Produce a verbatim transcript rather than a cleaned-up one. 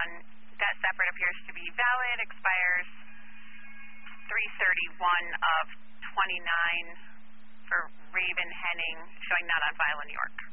on debt separate appears to be valid, expires three thirty-one of twenty-nine for Raven Henning, showing not on file in New York.